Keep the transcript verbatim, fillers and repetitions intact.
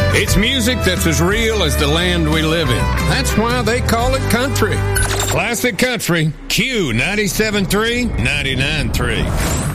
It's music that's as real as the land we live in. That's why they call it country. Classic Country, Q ninety-seven point three, ninety-nine point three.